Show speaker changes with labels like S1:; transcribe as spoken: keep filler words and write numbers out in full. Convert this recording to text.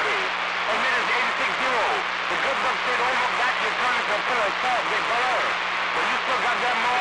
S1: party. Eight minutes, eighty-six zero. The good book said almost back your turn to pull a stop, get better. But you still got that more.